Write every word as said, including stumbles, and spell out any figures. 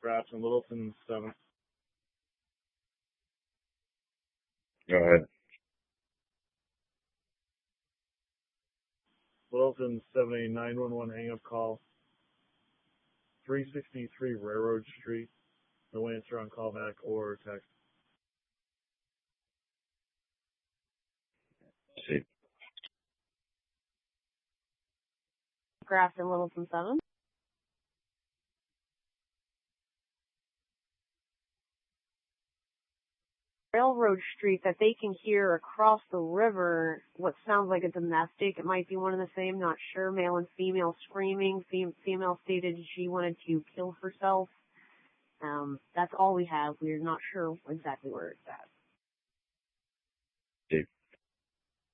Grafton, Littleton, seven. Go ahead. Littleton, seven A nine one one hang-up call. three sixty-three Railroad Street. No answer on callback or text. See. Grafton, Littleton, seven. Railroad Street that they can hear across the river what sounds like a domestic. It might be one and the same, not sure. Male and female screaming. Fem- female stated she wanted to kill herself. Um, that's all we have. We're not sure exactly where it's at.